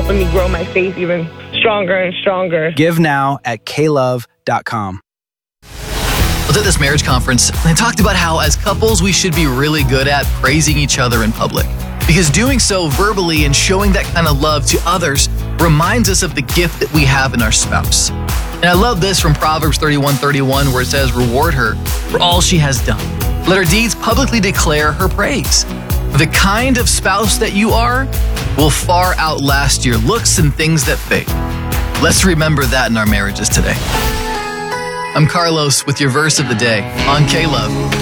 helping me grow my faith even stronger and stronger. Give now at klove.com. I was at this marriage conference and they talked about how as couples we should be really good at praising each other in public. Because doing so verbally and showing that kind of love to others reminds us of the gift that we have in our spouse. And I love this from Proverbs 31:31 where it says, reward her for all she has done. Let her deeds publicly declare her praise. The kind of spouse that you are will far outlast your looks and things that fade. Let's remember that in our marriages today. I'm Carlos with your verse of the day on K-Love.